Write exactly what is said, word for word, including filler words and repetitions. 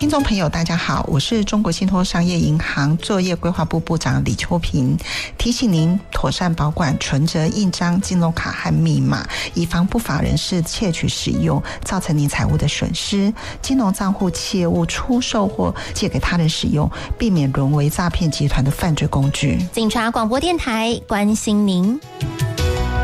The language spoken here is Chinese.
听众朋友大家好，我是中国信托商业银行作业规划部部长李秋平，提醒您妥善保管存折、印章、金融卡和密码，以防不法人士窃取使用，造成您财务的损失。金融账户切勿出售或借给他人使用，避免沦为诈骗集团的犯罪工具。 警察广播电台关心您。